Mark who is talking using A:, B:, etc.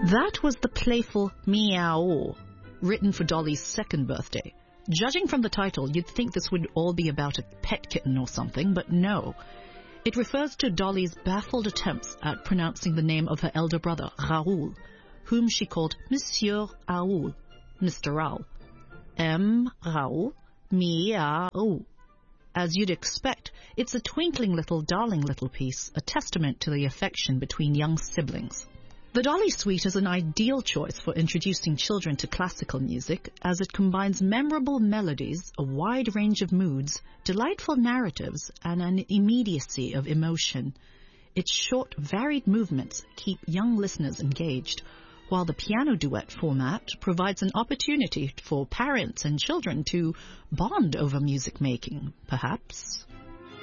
A: That was the playful Meow, written for Dolly's second birthday. Judging from the title, you'd think this would all be about a pet kitten or something, but no. It refers to Dolly's baffled attempts at pronouncing the name of her elder brother, Raoul, whom she called Monsieur Raoul, Mr. Raoul. M. Raoul, Meow. As you'd expect, it's a twinkling little, darling little piece, a testament to the affection between young siblings. The Dolly Suite is an ideal choice for introducing children to classical music, as it combines memorable melodies, a wide range of moods, delightful narratives, and an immediacy of emotion. Its short, varied movements keep young listeners engaged, while the piano duet format provides an opportunity for parents and children to bond over music making, perhaps.